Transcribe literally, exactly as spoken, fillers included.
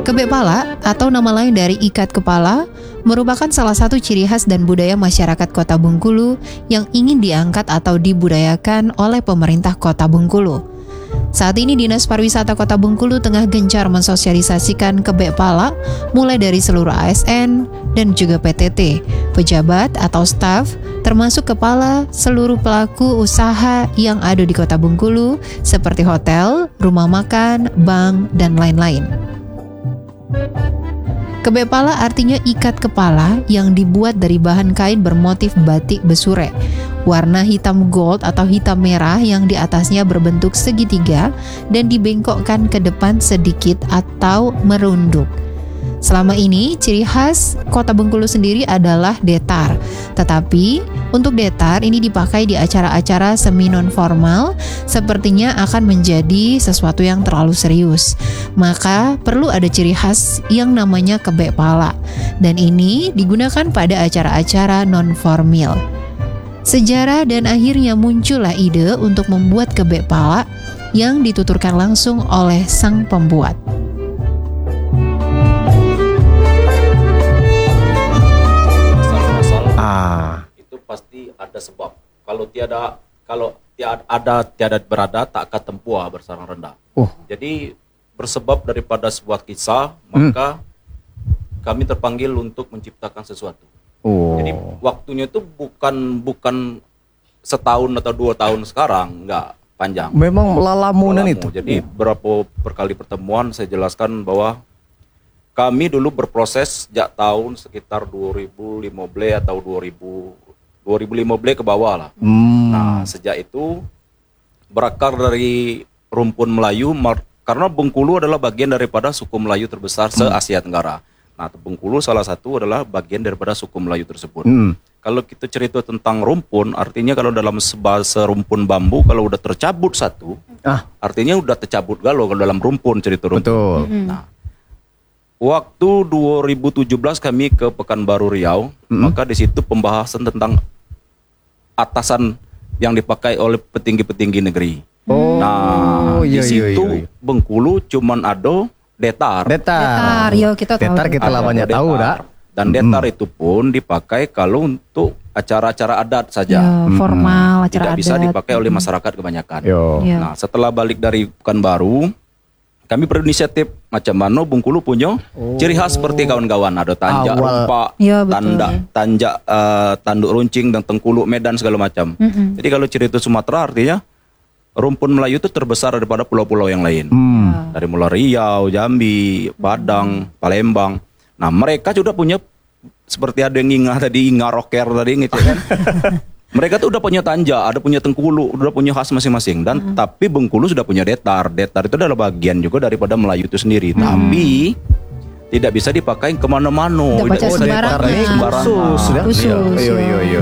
Kebek pala atau nama lain dari ikat kepala merupakan salah satu ciri khas dan budaya masyarakat Kota Bengkulu yang ingin diangkat atau dibudayakan oleh pemerintah Kota Bengkulu. Saat ini Dinas Pariwisata Kota Bengkulu tengah gencar mensosialisasikan kebek pala mulai dari seluruh A S N dan juga P T T, pejabat atau staf, termasuk kepala seluruh pelaku usaha yang ada di Kota Bengkulu seperti hotel, rumah makan, bank, dan lain-lain. Kebek pala artinya ikat kepala yang dibuat dari bahan kain bermotif batik besure, warna hitam gold atau hitam merah yang di atasnya berbentuk segitiga dan dibengkokkan ke depan sedikit atau merunduk. Selama ini, ciri khas Kota Bengkulu sendiri adalah detar. Tetapi, untuk detar ini dipakai di acara-acara semi non-formal, sepertinya akan menjadi sesuatu yang terlalu serius. Maka, perlu ada ciri khas yang namanya kebek pala. Dan ini digunakan pada acara-acara non-formal. Sejarah dan akhirnya muncullah ide untuk membuat kebek pala yang dituturkan langsung oleh sang pembuat. Ah. Itu pasti ada sebab. Kalau tiada kalau tiada ada tiada berada tak akan tempuh bersarang rendah. Oh. Jadi bersebab daripada sebuah kisah, maka hmm. kami terpanggil untuk menciptakan sesuatu. Oh. Jadi waktunya itu bukan bukan setahun atau dua tahun sekarang, enggak panjang. Memang lalamunan Lalamu. itu. Jadi berapa berkali pertemuan saya jelaskan bahwa kami dulu berproses sejak tahun sekitar dua ribu lima belas atau dua ribu, dua ribu lima belas ke bawah lah. Hmm. Nah, sejak itu berakar dari rumpun Melayu, karena Bengkulu adalah bagian daripada suku Melayu terbesar se-Asia Tenggara. Nah, Bengkulu salah satu adalah bagian daripada suku Melayu tersebut. Hmm. Kalau kita cerita tentang rumpun, artinya kalau dalam sebahasa rumpun bambu, kalau udah tercabut satu, ah. artinya udah tercabut galau kalau dalam rumpun cerita rumpun. Betul. Hmm. Nah, waktu dua ribu tujuh belas kami ke Pekanbaru Riau, mm-hmm. maka di situ pembahasan tentang atasan yang dipakai oleh petinggi-petinggi negeri. Oh, nah, iya, di situ iya, iya. Bengkulu cuman ada detar. Detar. Detar, yo kita tahu. Detar kita lah banyak tahu, dah. Dan detar mm-hmm. itu pun dipakai kalau untuk acara-acara adat saja. Ya, formal, mm-hmm. acara Tidak adat. bisa dipakai oleh masyarakat kebanyakan. Yo. Nah, setelah balik dari Pekanbaru, kami berinisiatif macam mana Bengkulu punya oh. ciri khas seperti kawan-kawan, ada tanjak rumpak, ya, tanda tanjak uh, tanduk runcing dan tengkuluk Medan segala macam. Mm-hmm. Jadi kalau cerita Sumatera artinya rumpun Melayu itu terbesar daripada pulau-pulau yang lain. Mm. Dari mulai Riau, Jambi, Padang, mm. Palembang. Nah, mereka sudah punya seperti ada yang ingah tadi, ingah rocker tadi gitu kan. Mereka tuh udah punya tanja, ada punya tengkulu, udah punya khas masing-masing. Dan mm-hmm. tapi Bengkulu sudah punya detar. Detar itu adalah bagian juga daripada Melayu itu sendiri. Mm-hmm. Tapi tidak bisa dipakai kemana-mana. Tidak bisa dipakai sembarangan. Khusus, khusus.